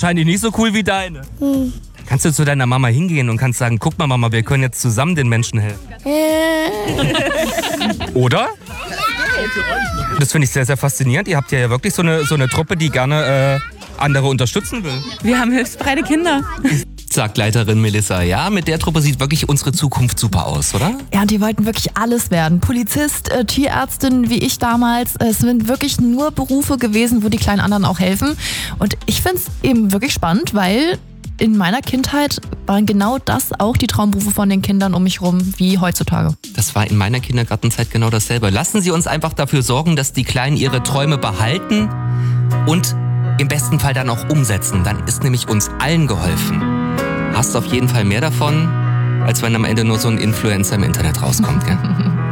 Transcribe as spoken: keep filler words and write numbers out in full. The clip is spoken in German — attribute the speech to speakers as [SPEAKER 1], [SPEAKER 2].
[SPEAKER 1] wahrscheinlich nicht so cool wie deine.
[SPEAKER 2] Hm.
[SPEAKER 1] Kannst du zu deiner Mama hingehen und kannst sagen, guck mal Mama, wir können jetzt zusammen den Menschen helfen. Oder? Das finde ich sehr, sehr faszinierend. Ihr habt ja wirklich so eine, so eine Truppe, die gerne äh, andere unterstützen will.
[SPEAKER 3] Wir haben hilfsbereite Kinder.
[SPEAKER 1] Sagt Leiterin Melissa. Ja, mit der Truppe sieht wirklich unsere Zukunft super aus, oder?
[SPEAKER 4] Ja, und die wollten wirklich alles werden. Polizist, äh, Tierärztin, wie ich damals. Es sind wirklich nur Berufe gewesen, wo die kleinen anderen auch helfen. Und ich finde es eben wirklich spannend, weil in meiner Kindheit waren genau das auch die Traumberufe von den Kindern um mich rum, wie heutzutage.
[SPEAKER 1] Das war in meiner Kindergartenzeit genau dasselbe. Lassen Sie uns einfach dafür sorgen, dass die Kleinen ihre Träume behalten und im besten Fall dann auch umsetzen. Dann ist nämlich uns allen geholfen. Hast auf jeden Fall mehr davon, als wenn am Ende nur so ein Influencer im Internet rauskommt, gell?